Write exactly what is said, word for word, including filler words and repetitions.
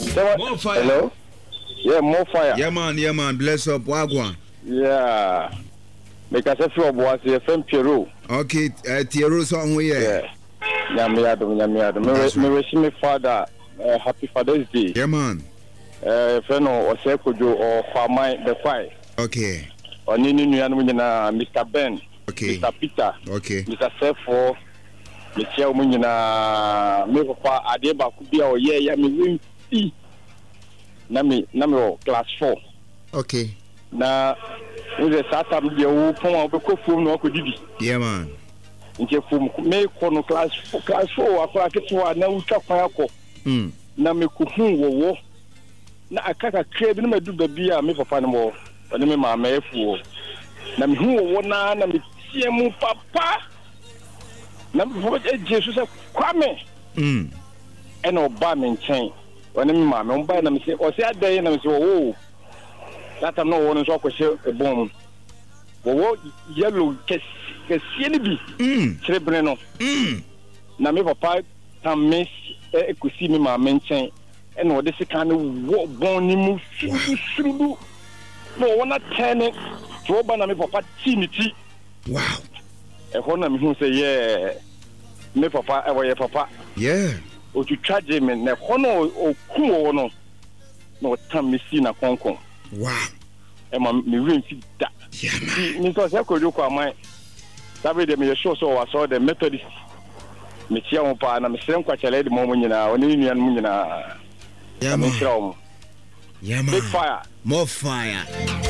More fire. Hello? Yeah, more fire. Yeah, man, yeah, man. Bless up. Wagwan. Yeah. Because I feel was a friend Peru. Okay, uh, Tiero song we Yeah. Yamiado, Yamiado. Me wish me father uh, happy Father's Day. Yeah, man. Uh, friend or Sekujo or Famai the Five. Okay. Or Nini Nuyanwina, Mister Ben. Okay. Mister Peter. Okay. Mister Sefo. Mister Munina, me papa Adeba Kubia or yeah, yeah, me win. Nami, Nami, class four. Okay. Na uze sata mje u pon obeko fum no akodidi. Yeah, man. Nje fum me ko no class class four akora ketwa na utwa kwan akọ. Mm. Na me ko hu wowo. Na akaka kre bi na madu babi a me papa no mo. Oni me ma ma efu. Na me hu wowo na na me tie mu papa. Na me fo e Jesu se kwame. Mm. E na oba me nchen. Oni me ma me oba na me se o se adan na me se wo. That I'm not one so kwese a bomb. Wo yellow kes kesie ni bi. Mm. Trebre no. Mm. Na me papa tam miss e kusi me ma menchen. E no de sika no wo bon ni mu suru. No wanna turn it. To ba na me papa ti ni ti. Wow. E ho na me hu say yeah. Me papa e wo ye papa. Yeah. O tu charge me na ho no o ku wo no. No tam me si na konkon. Wow. Emma me win fit da. Yeah, man. Me because I could do kwa my Sabe de me show so I saw the Methodist. Me tia mo pa na me srem kwa chale de mo mo nyina oni nuan mo nyina. Yeah, man. Me srem. Yeah, man. Big fire. More fire.